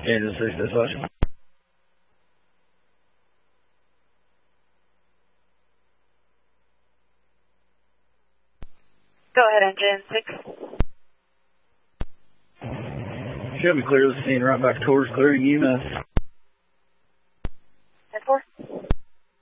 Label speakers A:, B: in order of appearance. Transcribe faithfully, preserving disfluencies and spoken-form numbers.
A: Engine six dispatch.
B: Go ahead, Engine six.
A: Should be clear the scene right back towards clearing E M S.